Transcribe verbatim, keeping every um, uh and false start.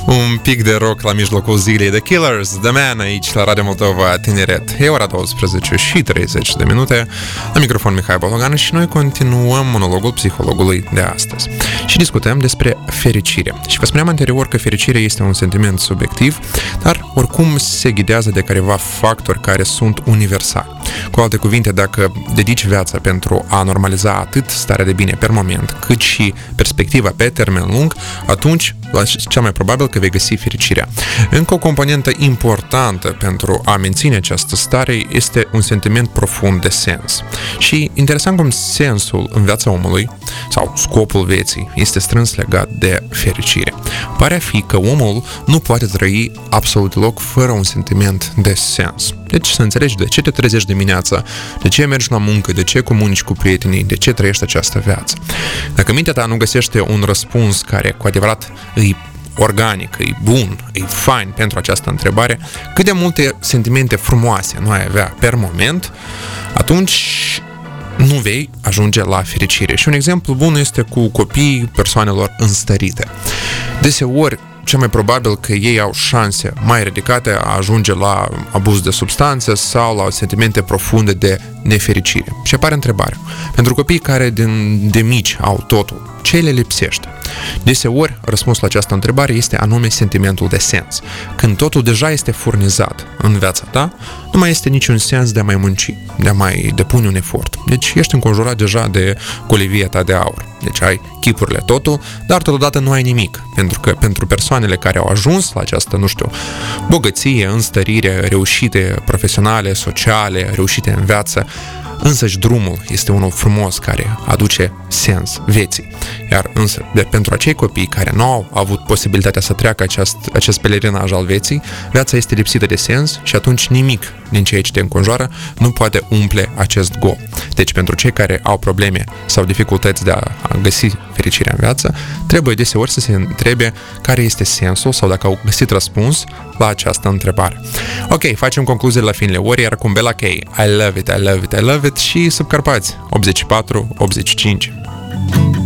Un pic de rock la mijlocul zilei. The Killers, The Man, aici la Radio Moldova Tineret. E ora douăsprezece și treizeci de minute. La microfon Mihai Bologan și noi continuăm monologul psihologului de astăzi. Și discutăm despre fericire. Și vă spuneam anterior că fericirea este un sentiment subiectiv, dar oricum se ghidează de careva factori care sunt universali. Cu alte cuvinte, dacă dedici viața pentru a normaliza atât starea de bine per moment, cât și perspectiva pe termen lung, atunci, cel mai probabil că vei găsi fericirea. Încă o componentă importantă pentru a menține această stare este un sentiment profund de sens. Și interesant cum sensul în viața omului, sau scopul vieții, este strâns legat de fericire. Pare a fi că omul nu poate trăi absolut deloc fără un sentiment de sens. Deci să înțelegi de ce te trezești dimineața, de ce mergi la muncă, de ce comunici cu prietenii, de ce trăiești această viață. Dacă mintea ta nu găsește un răspuns care cu adevărat îi organic, e bun, e fain pentru această întrebare, cât de multe sentimente frumoase nu ai avea per moment, atunci nu vei ajunge la fericire. Și un exemplu bun este cu copiii persoanelor înstărite. Deseori, cel mai probabil că ei au șanse mai ridicate a ajunge la abuz de substanțe sau la sentimente profunde de nefericire. Și apare întrebarea. Pentru copiii care din, de mici au totul, ce le lipsește? Deseori, răspunsul la această întrebare este anume sentimentul de sens. Când totul deja este furnizat în viața ta, nu mai este niciun sens de a mai munci, de a mai depune un efort. Deci ești înconjurat deja de colivia ta de aur. Deci ai chipurile, totul, dar totodată nu ai nimic. Pentru că pentru persoanele care au ajuns la această, nu știu, bogăție, înstărire, reușite profesionale, sociale, reușite în viață, însăși drumul este unul frumos care aduce sens vieții. Iar însă, de, pentru acei copii care nu au avut posibilitatea să treacă acest, acest pelerinaj al vieții, viața este lipsită de sens și atunci nimic din ceea ce te înconjoară nu poate umple acest gol. Deci pentru cei care au probleme sau dificultăți de a, a găsi fericirea în viață, trebuie deseori să se întrebe care este sensul sau dacă au găsit răspuns la această întrebare. Ok, facem concluziile la finele ori, iar cu Bella K, I love it, I love it, I love it și Subcarpați, optzeci și patru optzeci și cinci.